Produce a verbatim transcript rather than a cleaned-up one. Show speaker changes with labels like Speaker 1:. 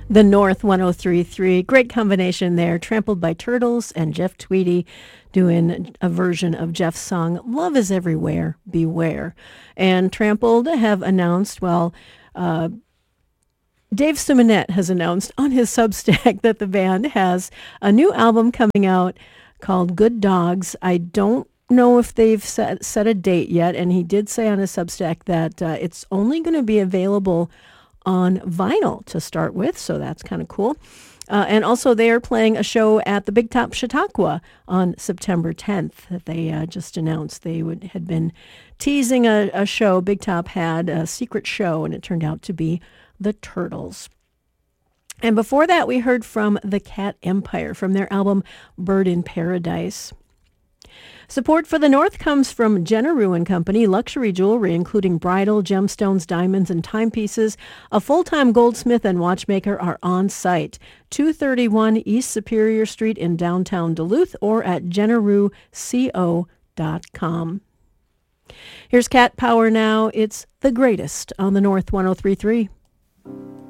Speaker 1: The North one oh three point three. Great combination there. Trampled by Turtles and Jeff Tweedy doing a version of Jeff's song, Love is Everywhere, Beware. And Trampled have announced, well, uh, Dave Simonet has announced on his Substack that the band has a new album coming out called Good Dogs. I don't know if they've set, set a date yet, and he did say on his Substack that uh, it's only going to be available on vinyl to start with, so that's kind of cool. Uh, and also they are playing a show at the Big Top Chautauqua on September tenth that they uh, just announced. They would, had been teasing a, a show. Big Top had a secret show, and it turned out to be the Turtles. And before that, we heard from the Cat Empire from their album Bird in Paradise. Support for the North comes from Jenna Ruin Company, luxury jewelry including bridal, gemstones, diamonds, and timepieces. A full-time goldsmith and watchmaker are on site. two thirty-one East Superior Street in downtown Duluth or at jenna ru co dot com. Here's Cat Power now. It's the greatest on the North one oh three point three.